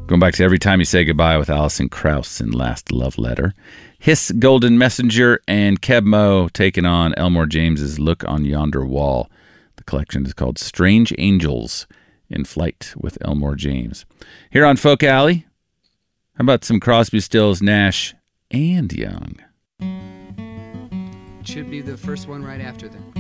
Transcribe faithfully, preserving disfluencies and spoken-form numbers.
Going back to Every Time You Say Goodbye with Alison Krauss in Last Love Letter. Hiss Golden Messenger and Keb Mo taking on Elmore James's Look on Yonder Wall. The collection is called Strange Angels in Flight with Elmore James. Here on Folk Alley, how about some Crosby, Stills, Nash, and Young? It should be the first one right after them.